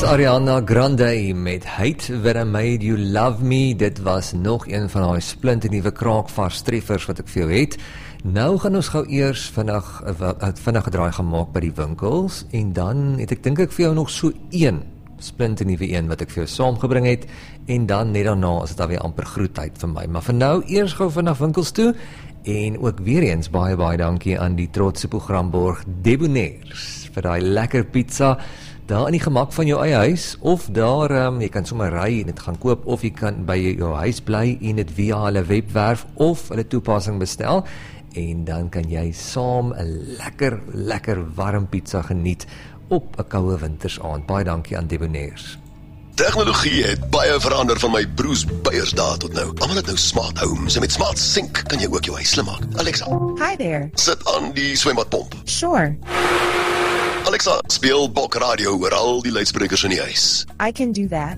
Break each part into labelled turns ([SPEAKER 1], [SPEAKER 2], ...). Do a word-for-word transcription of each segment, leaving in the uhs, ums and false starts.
[SPEAKER 1] Ariana Grande met Hate That I Made You Love Me. Dit was nog een van die splinternuwe kraakvars treffers wat ek vir jou het. Nou gaan ons gou eers vinnig, vinnig gedraai gaan maak by die winkels, en dan het ek dink ek vir jou nog so een splinternuwe een wat ek vir jou saamgebring het, en dan net daarna is dit alweer amper groettyd vir my. Maar vir nou eers gou vinnig winkels toe, en ook weer eens baie baie dankie aan die trotse programborg Debonair's vir daai lekker pizza daar in die gemak van jou eie huis, of daar, um, jy kan sommer ry en dit gaan koop, of jy kan by jou huis bly en dit via hulle webwerf of hulle toepassing bestel, en dan kan jy saam 'n lekker, lekker warm pizza geniet op 'n koue wintersaand. Baie dankie aan Debonair's.
[SPEAKER 2] Tegnologie het baie verander van my broers Beiersdae tot nou. Almal het nou smart homes, en met smart sink kan jy ook jou huis slim maak. Alexa,
[SPEAKER 3] Hi there.
[SPEAKER 2] sit aan die swembadpomp.
[SPEAKER 3] Sure,
[SPEAKER 2] Alexa, speel Bok Radio oor al die luidsprekers in die huis.
[SPEAKER 3] I can do that.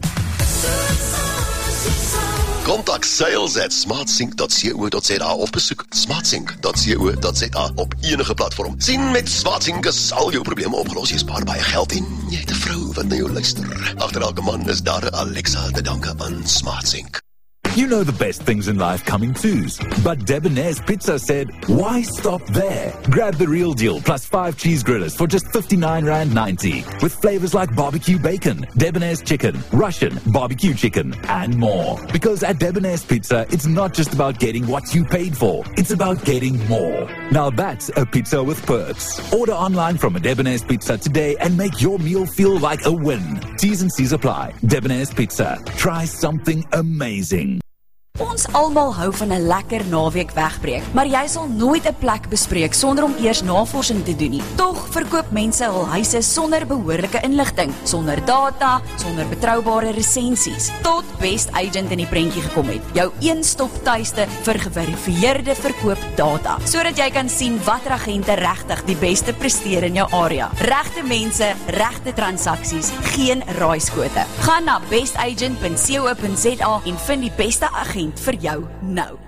[SPEAKER 2] Kontak sales at smartsync dot co dot za of besoek smartsync dot co dot za op enige platform. Sien, met Smartsync is al jou probleme opgelos. Jy spaar baie geld en jy het 'n vrou wat na jou luister. Agter elke man is daar 'n Alexa te danke aan Smartsync.
[SPEAKER 4] You know the best things in life come in twos. But Debonair's Pizza said, why stop there? Grab the real deal plus five cheese grillers for just fifty-nine rand ninety. With flavors like barbecue bacon, Debonair's chicken, Russian, barbecue chicken, and more. Because at Debonair's Pizza, it's not just about getting what you paid for. It's about getting more. Now that's a pizza with perks. Order online from a Debonair's Pizza today and make your meal feel like a win. T's and C's apply. Debonair's Pizza. Try something amazing.
[SPEAKER 5] Ons almal hou van 'n lekker naweek wegbreek, maar jy sal nooit 'n plek bespreek sonder om eers navorsing te doen nie. Tog verkoop mense hul huise sonder behoorlike inligting, sonder data, sonder betroubare resensies, tot Best Agent in die prentjie gekom het. Jou een-stop tuiste vir geverifieerde verkoopdata, sodat jy kan sien watter agente regtig die beste presteer in jou area. Regte mense, regte transaksies, geen raaiskote. Gaan na best agent dot co dot za en vind die beste agent vir jou nou.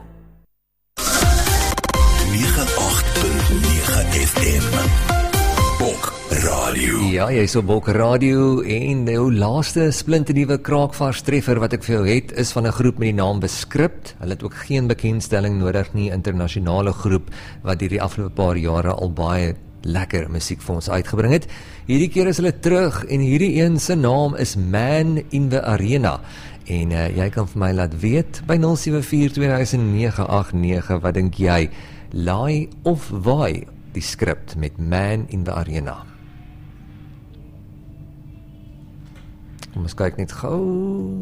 [SPEAKER 4] nege agt punt nege F M Bok Radio.
[SPEAKER 1] Ja, jy is op Bok Radio, en jou laaste splinternuwe kraakvars treffer wat ek vir jou het, is van 'n groep met die naam Beskript. Hulle het ook geen bekendstelling nodig nie, internasionale groep wat hierdie afgelope paar jare al baie lekker musiek vir ons uitgebring het. Hierdie keer is hulle terug, en hierdie een se naam is Man in the Arena. En uh, jy kan vir my laat weet by nul sewe vier twee nege agt nege, wat dink jy, laai of waai die skrip met Man in the Arena? Kom ons kyk net gou.